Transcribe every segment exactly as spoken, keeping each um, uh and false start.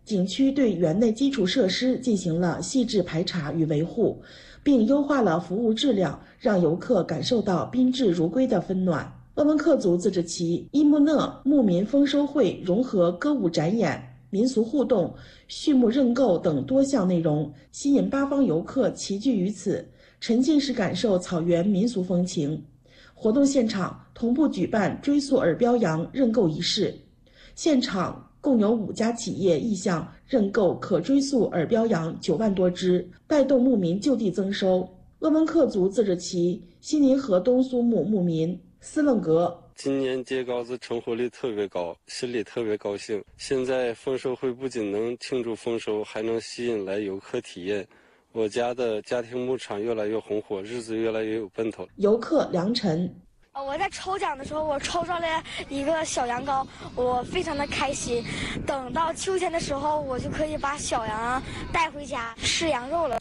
景区对园内基础设施进行了细致排查与维护，并优化了服务质量，让游客感受到宾至如归的温暖。鄂温克族自治旗伊木讷牧民丰收会融合歌舞展演、民俗互动、畜牧认购等多项内容，吸引八方游客齐聚于此，沉浸式感受草原民俗风情。活动现场同步举办追溯耳标羊认购仪式，现场共有五家企业意向认购可追溯耳标羊九万多只，带动牧民就地增收。鄂温克族自治旗悉尼河东苏木牧民斯楞格。 今年秸秆子成活率特别高，心里特别高兴。现在丰收会不仅能庆祝丰收，还能吸引来游客体验。我家的家庭牧场越来越红火，日子越来越有奔头。 游客梁晨。 我在抽奖的时候，我抽中了一个小羊羔，我非常的开心。等到秋天的时候，我就可以把小羊带回家吃羊肉了。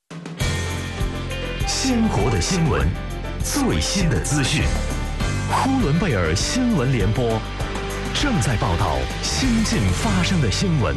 鲜活的新闻，最新的资讯。呼伦贝尔新闻联播正在报道新近发生的新闻。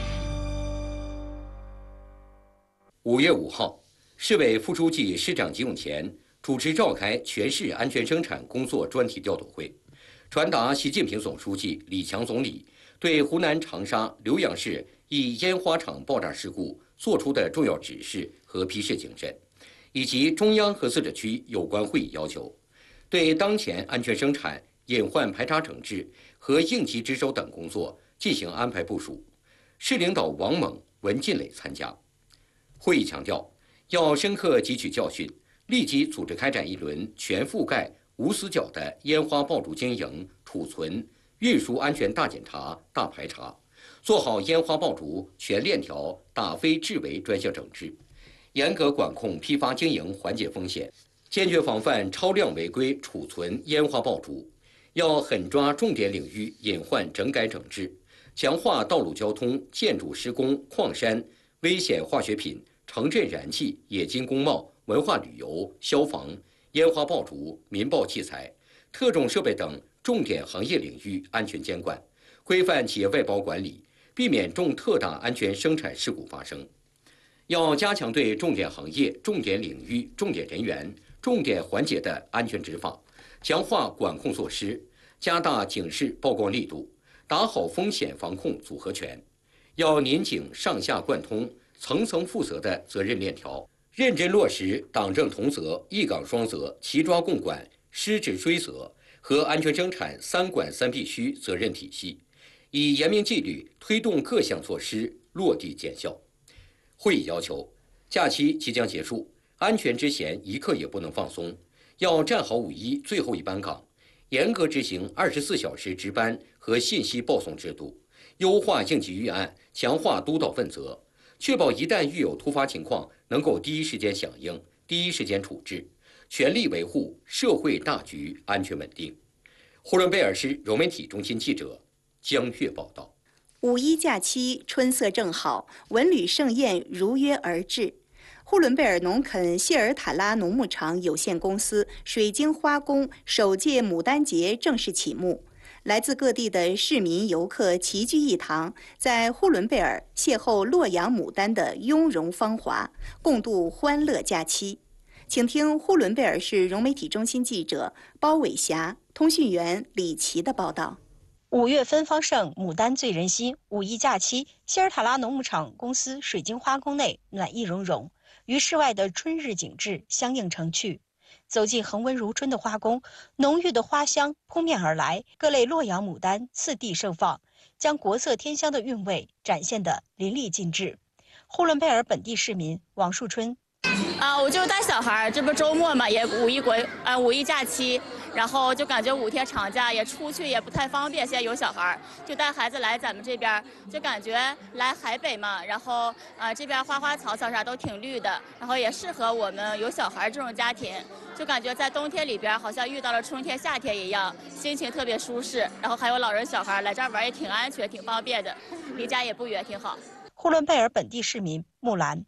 五月五号，市委副书记、市长吉永前主持召开全市安全生产工作专题调度会，传达习近平总书记、李强总理对湖南长沙浏阳市一烟花厂爆炸事故作出的重要指示和批示精神，以及中央和自治区有关会议要求，对当前安全生产、隐患排查整治和应急值守等工作进行安排部署。市领导王猛、文进磊参加。会议强调，要深刻汲取教训，立即组织开展一轮全覆盖、无死角的烟花爆竹经营、储存、运输安全大检查、大排查，做好烟花爆竹全链条打非治为专项整治，严格管控批发经营环节风险，坚决防范超量违规储存烟花爆竹。要狠抓重点领域隐患整改整治，强化道路交通、建筑施工、矿山、危险化学品、城镇燃气、冶金工贸、文化旅游、消防、烟花爆竹、民爆器材、特种设备等重点行业领域安全监管，规范企业外包管理，避免重特大安全生产事故发生。要加强对重点行业、重点领域、重点人员、重点环节的安全执法，强化管控措施，加大警示曝光力度，打好风险防控组合拳。要拧紧上下贯通、层层负责的责任链条，认真落实党政同责、一岗双责、齐抓共管、失职追责和安全生产三管三必须责任体系，以严明纪律推动各项措施落地见效。会议要求，假期即将结束，安全之弦一刻也不能放松，要站好五一最后一班岗，严格执行二十四小时值班和信息报送制度，优化应急预案，强化督导问责，确保一旦遇有突发情况，能够第一时间响应，第一时间处置，全力维护社会大局安全稳定。呼伦贝尔市融媒体中心记者江月报道。 五一假期春色正好，文旅盛宴如约而至。呼伦贝尔农垦谢尔塔拉农牧场有限公司水晶花宫首届牡丹节正式启幕。来自各地的市民游客齐聚一堂，在呼伦贝尔邂逅洛阳牡丹的雍容芳华，共度欢乐假期。请听呼伦贝尔市融媒体中心记者包伟霞、通讯员李琦的报道。 五月芬芳盛，牡丹醉人心。五一假期，希尔塔拉农牧场公司水晶花宫内暖意融融，与室外的春日景致相映成趣。走进恒温如春的花宫，浓郁的花香扑面而来，各类洛阳牡丹次第盛放，将国色天香的韵味展现得淋漓尽致。呼伦贝尔本地市民王树春。 啊，我就带小孩，这不周末嘛，也五一国啊五一假期，然后就感觉五天长假也出去也不太方便，现在有小孩，就带孩子来咱们这边，就感觉来海北嘛，然后啊这边花花草草啥都挺绿的，然后也适合我们有小孩这种家庭，就感觉在冬天里边好像遇到了春天夏天一样，心情特别舒适，然后还有老人小孩来这儿玩也挺安全挺方便的，离家也不远，挺好。 呼伦贝尔本地市民木兰。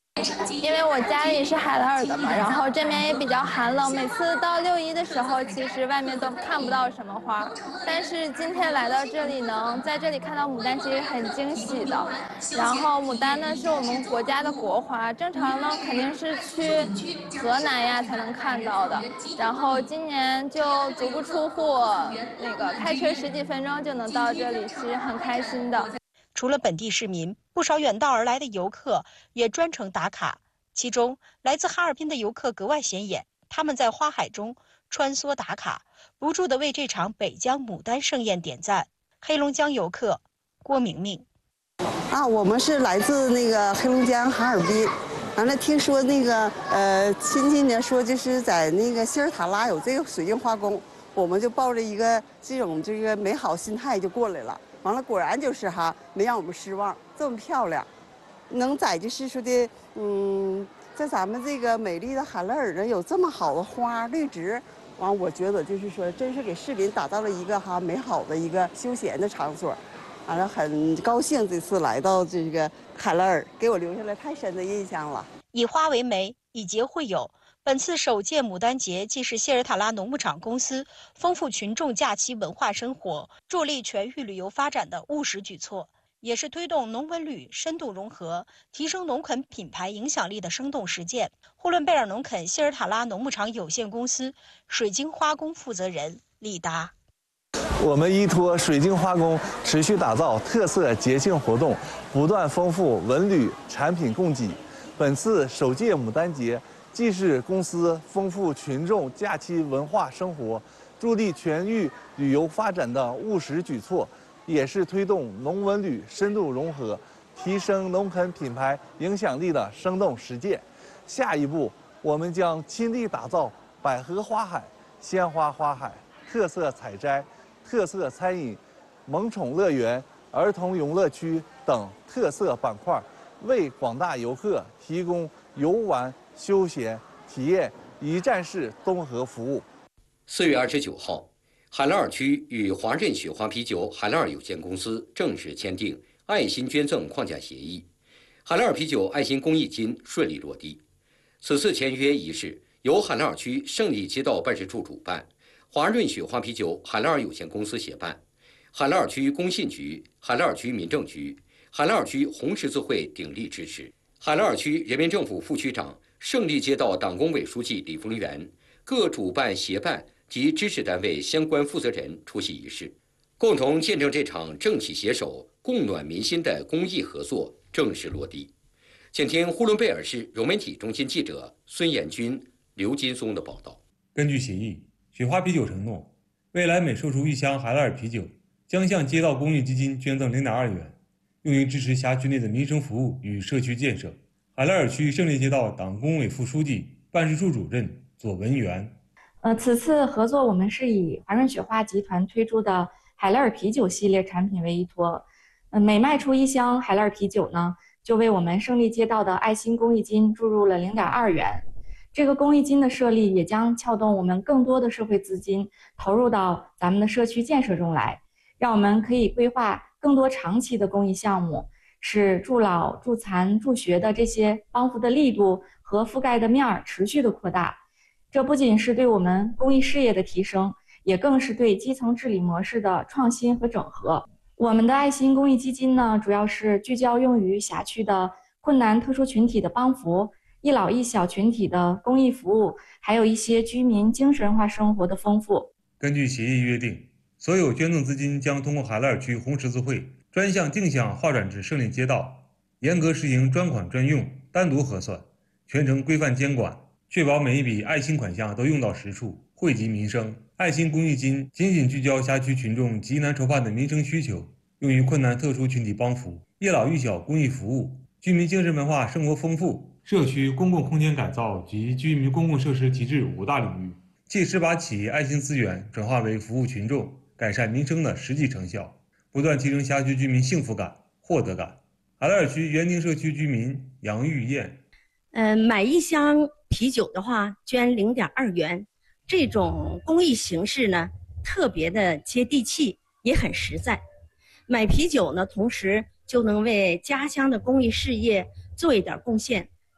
因为我家里是海拉尔的嘛，然后这边也比较寒冷，每次到六一的时候，其实外面都看不到什么花，但是今天来到这里，能在这里看到牡丹，其实很惊喜的。然后牡丹呢是我们国家的国花，正常呢肯定是去河南呀才能看到的，然后今年就足不出户，那个开车十几分钟就能到这里，是很开心的。 除了本地市民，不少远道而来的游客也专程打卡。其中，来自哈尔滨的游客格外显眼，他们在花海中穿梭打卡，不住地为这场北疆牡丹盛宴点赞。黑龙江游客郭明明： 啊，我们是来自那个黑龙江哈尔滨，完了听说那个呃亲戚呢说就是在那个希尔塔拉有这个水晶花宫，我们就抱着一个这种这个美好心态就过来了。完了，果然就是哈，没让我们失望，这么漂亮，能在就是说的，嗯，在咱们这个美丽的海拉尔呢，有这么好的花绿植，完，我觉得就是说，真是给市民打造了一个哈美好的一个休闲的场所，完了很高兴这次来到这个海拉尔，给我留下了太深的印象了。 以花为媒，以节会友。本次首届牡丹节既是希尔塔拉农牧场公司丰富群众假期文化生活、助力全域旅游发展的务实举措，也是推动农文旅深度融合、提升农垦品牌影响力的生动实践。呼伦贝尔农垦希尔塔拉农牧场有限公司水晶花宫负责人李达： 我们依托水晶花宫，持续打造特色节庆活动，不断丰富文旅产品供给。本次首届牡丹节既是公司丰富群众假期文化生活、助力全域旅游发展的务实举措，也是推动农文旅深度融合、提升农垦品牌影响力的生动实践。下一步，我们将倾力打造百合花海、鲜花花海、特色采摘、特色餐饮、萌宠乐园、儿童游乐区等特色板块，为广大游客提供游玩、休闲体验一站式综合服务。 四月二十九号，海拉尔区与华润雪花啤酒海拉尔有限公司正式签订爱心捐赠框架协议，海拉尔啤酒爱心公益金顺利落地。此次签约仪式由海拉尔区胜利街道办事处主办，华润雪花啤酒海拉尔有限公司协办，海拉尔区工信局、海拉尔区民政局、海拉尔区红十字会鼎力支持。海拉尔区人民政府副区长、胜利街道党工委书记李丰源、各主办协办及支持单位相关负责人出席仪式，共同见证这场政企携手、共暖民心的公益合作正式落地。请听呼伦贝尔市融媒体中心记者孙延军、刘金松的报道。 根据协议，雪花啤酒承诺，未来每售出一箱海拉尔啤酒，将向街道公益基金捐赠零点二元，用于支持辖区内的民生服务与社区建设。海拉尔区胜利街道党工委副书记、办事处主任左文元： 呃，此次合作我们是以华润雪花集团推出的海拉尔啤酒系列产品为依托，呃，每卖出一箱海拉尔啤酒呢，就为我们胜利街道的爱心公益金注入了零点二元。这个公益金的设立也将撬动我们更多的社会资金投入到咱们的社区建设中来，让我们可以规划更多长期的公益项目，使助老、助残、助学的这些帮扶的力度和覆盖的面儿持续的扩大。这不仅是对我们公益事业的提升，也更是对基层治理模式的创新和整合。我们的爱心公益基金呢，主要是聚焦用于辖区的困难特殊群体的帮扶、一老一小群体的公益服务，还有一些居民精神化生活的丰富。 根据协议约定，所有捐赠资金将通过海拉尔区红十字会专项定向划转至胜利街道，严格实行专款专用、单独核算，全程规范监管，确保每一笔爱心款项都用到实处，惠及民生。爱心公益金紧紧聚焦辖区群众急难愁盼的民生需求，用于困难特殊群体帮扶、一老一小公益服务、居民精神文化生活丰富、社区公共空间改造及居民公共设施提质五大领域，切实把企业爱心资源转化为服务群众、改善民生的实际成效，不断提升辖区居民幸福感、获得感。海拉尔区园丁社区居民杨玉燕： 呃，买一箱啤酒的话，捐零点二元，这种公益形式呢，特别的接地气，也很实在。买啤酒呢，同时就能为家乡的公益事业做一点贡献，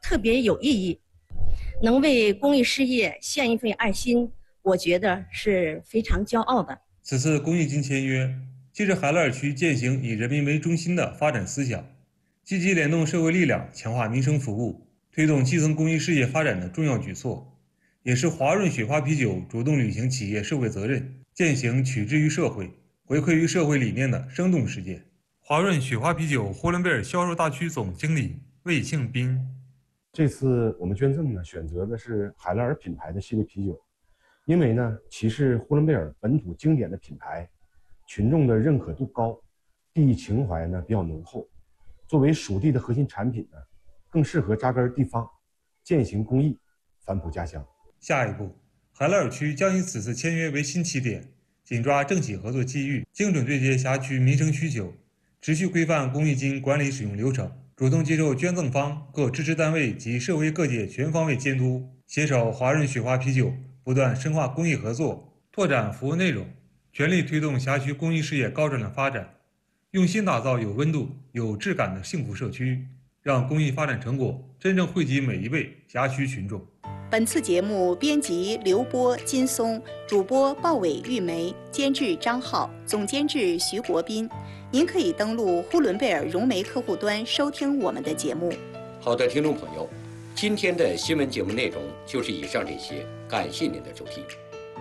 特别有意义。能为公益事业献一份爱心，我觉得是非常骄傲的。 此次公益金签约，既是海拉尔区践行以人民为中心的发展思想，积极联动社会力量，强化民生服务，推动基层公益事业发展的重要举措，也是华润雪花啤酒主动履行企业社会责任、践行取之于社会、回馈于社会理念的生动实践。华润雪花啤酒呼伦贝尔销售大区总经理魏庆斌。 这次我们捐赠呢，选择的是海拉尔品牌的系列啤酒，因为呢，其是呼伦贝尔本土经典的品牌，群众的认可度高，地域情怀呢比较浓厚。作为属地的核心产品呢，更适合扎根地方，践行公益，反哺家乡。 下一步，海拉尔区将以此次签约为新起点，紧抓政企合作机遇，精准对接辖区民生需求，持续规范公益金管理使用流程，主动接受捐赠方、各支持单位及社会各界全方位监督，携手华润雪花啤酒，不断深化公益合作，拓展服务内容，全力推动辖区公益事业高质量发展，用心打造有温度、有质感的幸福社区，让公益发展成果真正惠及每一位辖区群众。 本次节目编辑刘波、金松，主播鲍伟、玉梅，监制张浩，总监制徐国斌。您可以登录呼伦贝尔融媒客户端收听我们的节目。 好的，听众朋友，今天的新闻节目内容就是以上这些，感谢您的收听。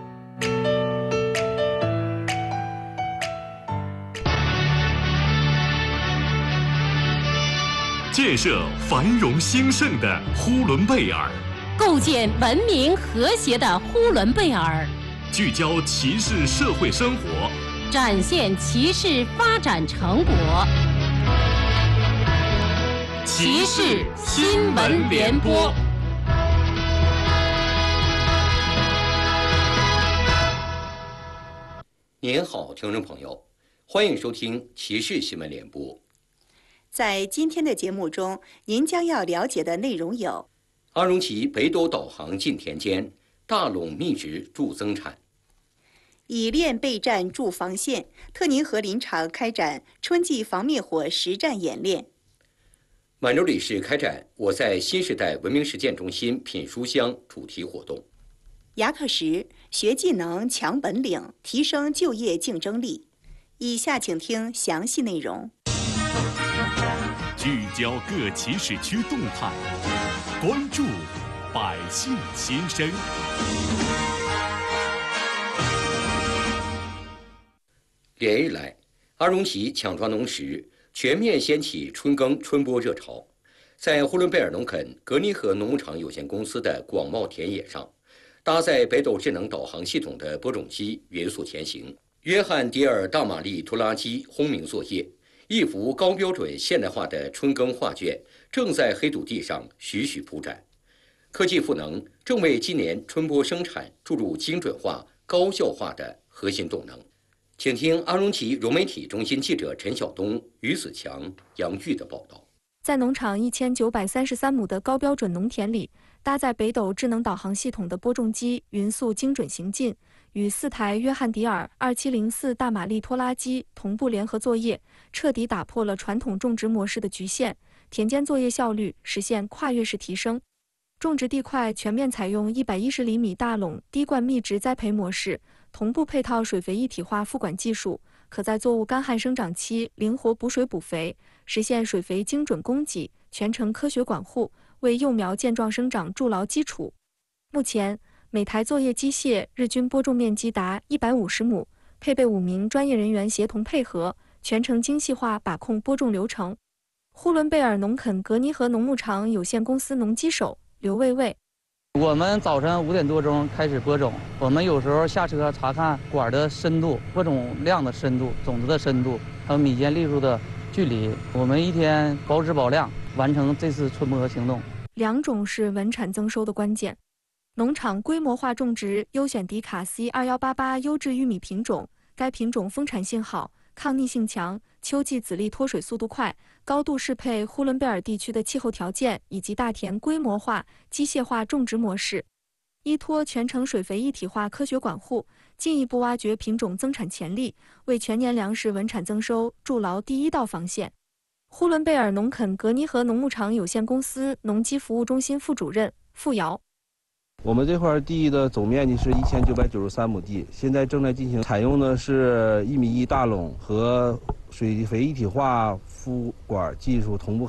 建设繁荣兴盛的呼伦贝尔， 构建文明和谐的呼伦贝尔， 聚焦骑士社会生活， 展现骑士发展成果。骑士新闻联播。 您好，听众朋友，欢迎收听骑士新闻联播。 在今天的节目中，您将要了解的内容有： 阿荣旗北斗导航进田间，大垄密植助增产； 以练备战筑防线，特尼河林场开展春季防灭火实战演练； 满洲里市开展我在新时代文明实践中心品书香主题活动； 牙克石学技能强本领，提升就业竞争力。以下请听详细内容。 聚焦各骑士区动态，关注百姓心声。 连日来，阿荣旗抢抓农时，全面掀起春耕春播热潮。在呼伦贝尔农垦格尼河农牧场有限公司的广袤田野上，搭载北斗智能导航系统的播种机匀速前行，约翰迪尔大马力拖拉机轰鸣作业。一幅高标准现代化的春耕画卷正在黑土地上徐徐铺展，科技赋能正为今年春播生产注入精准化、高效化的核心动能。请听阿荣旗融媒体中心记者陈晓东、于子强、杨玉的报道。 在农场一千九百三十三亩的高标准农田里，搭载北斗智能导航系统的播种机匀速精准行进，与四台约翰迪尔二七零四大马力拖拉机同步联合作业，彻底打破了传统种植模式的局限，田间作业效率实现跨越式提升。种植地块全面采用一百一十厘米大垄滴灌密植栽培模式，同步配套水肥一体化覆管技术，可在作物干旱生长期灵活补水补肥，实现水肥精准供给，全程科学管护，为幼苗健壮生长筑牢基础。目前，每台作业机械日均播种面积达一百五十亩，配备五名专业人员协同配合，全程精细化把控播种流程。呼伦贝尔农垦格尼河农牧场有限公司农机手刘卫卫。 我们早晨五点多钟开始播种，我们有时候下车查看管的深度、播种量的深度、种子的深度，还有米间粒数的距离。我们一天保质保量，完成这次春播行动。 两种是稳产增收的关键。农场规模化种植优选迪卡 C 二一八八优质玉米品种，该品种丰产性好，抗逆性强，秋季籽粒脱水速度快，高度适配呼伦贝尔地区的气候条件以及大田规模化、机械化种植模式。依托全程水肥一体化科学管护，进一步挖掘品种增产潜力，为全年粮食稳产增收筑牢第一道防线。 呼伦贝尔农垦格尼河农牧场有限公司农机服务中心副主任付瑶。 我们这块地的总面积是一千九百九十三亩地，现在正在进行采用的是一米一大垄和水肥一体化孵管技术同步。